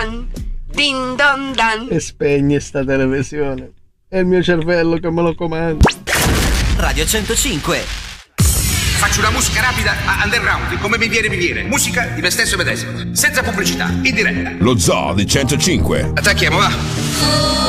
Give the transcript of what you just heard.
dan, din don dan. E spegne sta televisione. È il mio cervello che me lo comanda. Radio 105. Faccio una musica rapida a underground, come mi viene. Musica di me stesso e medesimo, senza pubblicità, in diretta. Lo Zoo di 105. Attacchiamo, va.